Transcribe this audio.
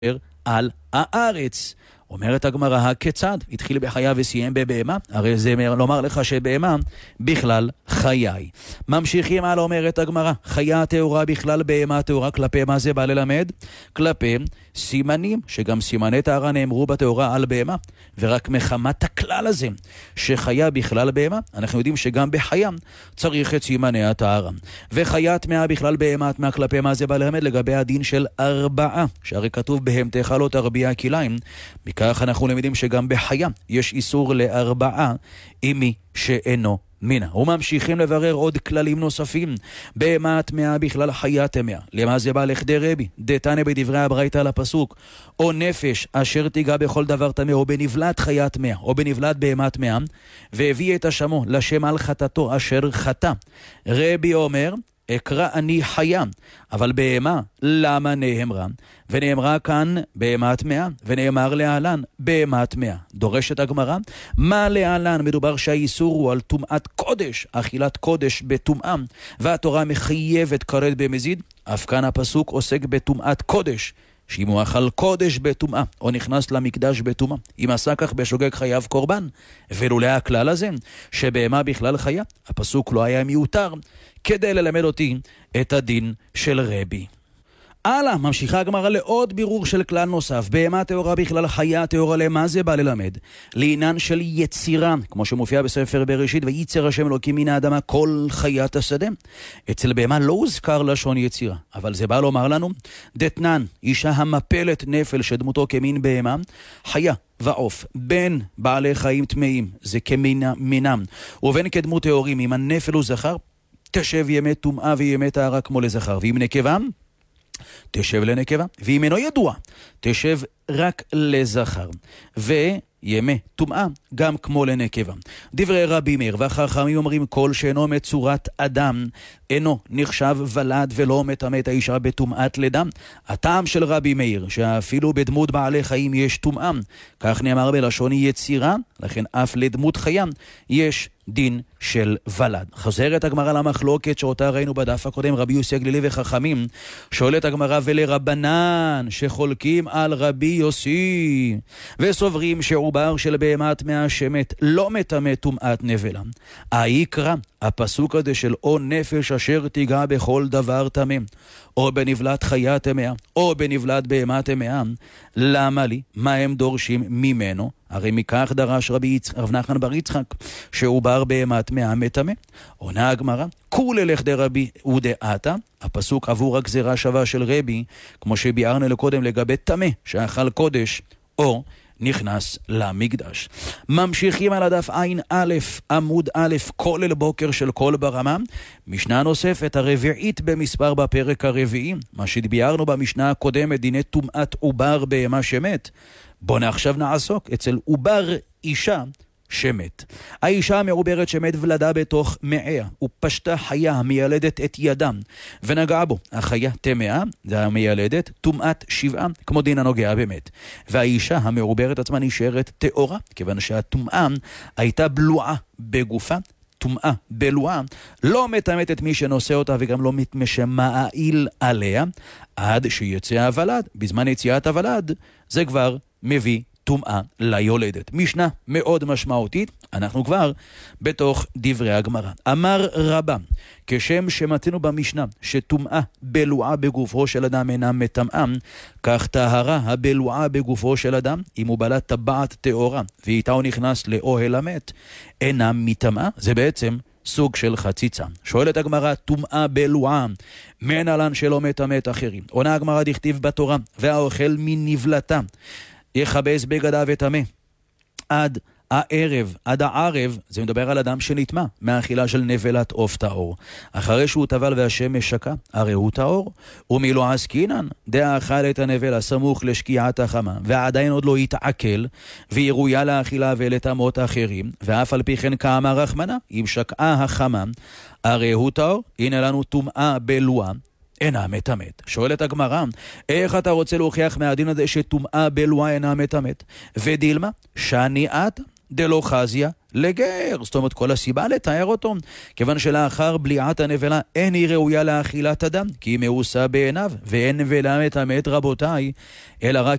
על הארץ. אומרת הגמרא, הכיצד? התחיל בחיה וסיים בבהמה? הרי זה לומר לך שבהמה בכלל חיי. ממשיכים על אומרת הגמרא, חיה טהורה בכלל בהמה טהורה, כלפי מה זה בא ללמד? כלפי סימנים, שגם סימני טהרה נאמרו בתורה על בהמה, ורק מחמת הכלל הזה שחיה בכלל בהמה, אנחנו יודעים שגם בחיה צריך את סימני הטהרה. וחיה טמאה בכלל בהמה טמאה, כלפי מה זה בא ללמד? לגבי הדין של 4, שהרי כתוב בהמתך לא תרביע כליים. מכך אנחנו למדים שגם בחיה יש איסור ל4 עם מי שאינו מינה. וממשיכים לברר עוד כללים נוספים. בהמה טמאה בכלל חיה טמאה. למה זה בא? לכדי רבי דתניא בדברי הברייתא על הפסוק, או נפש אשר תיגע בכל דבר טמא, או בנבלת חיה טמאה, או בנבלת בהמה טמאה, והביא את השמו לשם על חטאתו אשר חטא. רבי אומר, אקרא אני חיה, אבל בהמה למה נאמרה? ונאמרה כאן בהמה טמאה, ונאמר להלן בהמה טמאה. דורשת הגמרא, מה להלן? מדובר שהאיסור הוא על טומאת קודש, אכילת קודש בטומאה, והתורה מחייבת כרת במזיד. אף כאן הפסוק עוסק בטומאת קודש, שאם הוא אכל קודש בטומאה, או נכנס למקדש בטומאה, אם עשה כך בשוגג חייב קורבן. ולולא הכלל הזה, שבהמה בכלל חיה, הפסוק לא היה מיותר, כדי ללמד אותי את הדין של רבי. הלאה, ממשיכה הגמרא לעוד בירור של כלל נוסף. בהמה טהורה בכלל חיה טהורה, למה זה בא ללמד? לעניין של יצירה, כמו שמופיע בספר בראשית, וייצר השם אלוקים מן האדמה כל חיית השדה. אצל בהמה לא הוזכר לשון יצירה, אבל זה בא לומר לנו, דתנן, אישה המפלת נפל שדמותו כמין בהמה, חיה ועוף, בין בעלי חיים טמאים, זה כמינם, ובין כדמות טהורים, אם הנפל הוא זכר, תשב ימי טומאה וימי טהרה כמו לזכר, ואם נקבה, תשב לנקבה, ואם אינו ידוע, תשב רק לזכר, וימי טומאה גם כמו לנקבה. דברי רבי מאיר והחכמים אומרים, כל שאינו מצורת אדם אינו נחשב ולד ולא מטמא את האישה בטומאת לידה. הטעם של רבי מאיר שאפילו בדמות בעלי חיים יש טומאה, כך נאמר בלשון יצירה, לכן אף לדמות חיה יש דין של ולד. חוזרת הגמרא למחלוקת שאותה ראינו בדף הקודם, רבי יוסי הגלילי וחכמים. שואלת הגמרא, ולרבנן שחולקים על רבי יוסי וסוברים שעובר של בהמה טמאה שמת לא מטמא טומאת נבלה. היקרא הפסוק הזה של או נפש אשר תיגע בכל דבר טמא, או בנבלת חיה טמאה, או בנבלת בהמה טמאה, למה לי? מה הם דורשים ממנו? הרי מכך דרש רב נחמן בר יצחק שעובר בהמה טמאה מטמא. עונה הגמרא, כולי לך דרבי ודעתה, הפסוק עבור הגזרה שווה של רבי, כמו שביארנו לקודם לגבי טמא שאכל קודש או נכנס למקדש. ממשיכים על הדף עין א', עמוד א', כולל בוקר של כל ברמה, משנה נוספת הרביעית במספר בפרק הרביעי, מה שביארנו במשנה הקודמת, דיני טומאת עובר בהמה שמת. בוא עכשיו נעסוק אצל עובר אישה שמת. האישה המעוברת שמת ולדה בתוך מעיה, ופשטה חיה המיילדת את ידם, ונגעה בו. החיה טמאה, זה המיילדת, טומאת 7, כמו דין הנוגע באמת. והאישה המעוברת עצמה נשארת טהורה, כיוון שהטומאה הייתה בלועה בגופה, טומאה בלועה, לא מטמאת את מי שנושא אותה וגם לא משמעיל עליה, עד שיצא הוולד. בזמן יציאת הוולד, זה כבר מביא טומאה ליולדת. משנה מאוד משמעותית, אנחנו כבר בתוך דברי הגמרא. אמר רבא, כשם שמתנו במשנה שטומאה בלועה בגופו של אדם אינה מטמאה, כך טהרה הבלועה בגופו של אדם, אם הוא בעלת טבעת טהורה ואיתה הוא נכנס לאוהל המת, אינה מטמאה. זה בעצם סוג של חציצה. שואלת הגמרא, טומאה בלועה, מנהלן שלא מטמא את אחרים. עונה הגמרא, דכתיב בתורה, והאוכל מנבלתה יכבס בגדיו וטמא עד הערב, זה מדבר על אדם שנטמא מהאכילה של נבלת עוף טהור. אחרי שהוא טבל והשמש שקע, הרי הוא טהור. ומילו עסקינן, דאכל את הנבלה סמוך לשקיעת החמה, ועדיין עוד לא יתעכל, והיא ראויה לאכילה ולטמאות אחרים, ואף על פי כן כאמר רחמנא, אם שקעה החמה, הרי הוא טהור. הנה לנו טומאה בלועה, אינה מטמאת. שואלת הגמרא, איך אתה רוצה להוכיח מהדין הזה שטומאה בלועה אינה מטמאת? ודילמה, שניעת, דלא חזיה לגר. זאת אומרת, כל הסיבה לתאר אותו, כיוון שלאחר בליעת הנבלה אין היא ראויה לאכילת אדם, כי היא מאוסה בעיניו, ואין נבלה מטמאת רבותיי, אלא רק